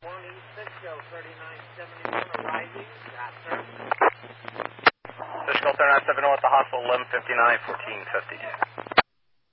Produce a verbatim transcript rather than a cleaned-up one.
Morning, Fishkill thirty-nine seventy-one arriving. Yes, sir. Fishkill thirty-nine seventy-one at the hospital, eleven fifty-nine, fourteen fifty.